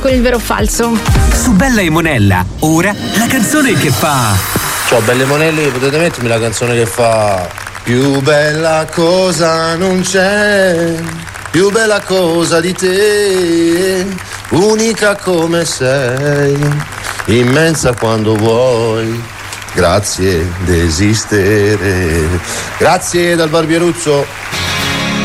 con il vero o falso. Su Bella e Monella, ora la canzone che fa. Ciao belle monelli, potete mettermi la canzone che fa più bella cosa non c'è, più bella cosa di te, unica come sei, immensa quando vuoi, grazie d'esistere. Grazie dal Barbieruzzo.